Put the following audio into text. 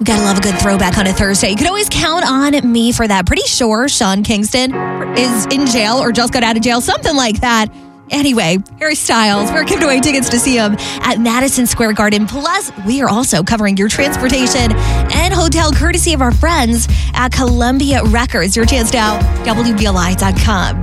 Gotta love a good throwback on a Thursday. You can always count on me for that. Pretty sure Sean Kingston is in jail or just got out of jail, something like that. Anyway, Harry Styles, we're giving away tickets to see him at Madison Square Garden. Plus, we are also covering your transportation and hotel courtesy of our friends at Columbia Records. Your chance now, WBLI.com.